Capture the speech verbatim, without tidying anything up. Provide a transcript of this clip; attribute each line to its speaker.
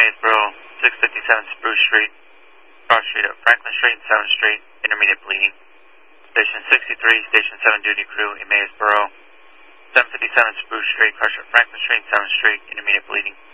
Speaker 1: Maysboro, six fifty-seven Spruce Street, cross street at Franklin Street and seventh Street, intermediate bleeding. Station sixty-three, Station seven duty crew in Maysboro, seven fifty-seven Spruce Street, cross street at Franklin Street and seventh Street, intermediate bleeding.